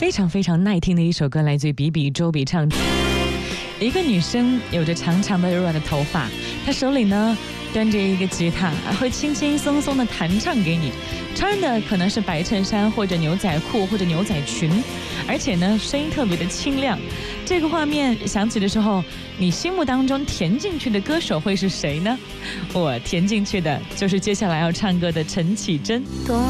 非常非常耐听的一首歌，来自于比比周笔畅。一个女生有着长长的柔软的头发，她手里呢端着一个吉他，会轻轻松松的弹唱给你，穿的可能是白衬衫或者牛仔裤或者牛仔裙，而且呢声音特别的清亮。这个画面想起的时候，你心目当中填进去的歌手会是谁呢？我填进去的就是接下来要唱歌的陈绮贞。